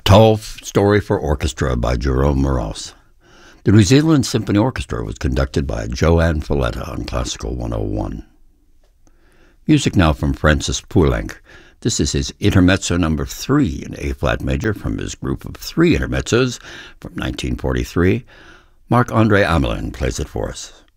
Tall Story for Orchestra by Jerome Moross. The New Zealand Symphony Orchestra was conducted by Joanne Falletta on Classical 101. Music now from Francis Poulenc. This is his Intermezzo No. 3 in A-flat major from his group of 3 intermezzos from 1943. Marc-André Amelin plays it for us.